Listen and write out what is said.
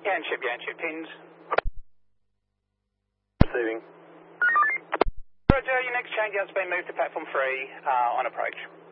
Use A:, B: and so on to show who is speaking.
A: Yanship pins.
B: Receiving.
A: Roger, your next changeout's been moved to platform 3 on approach.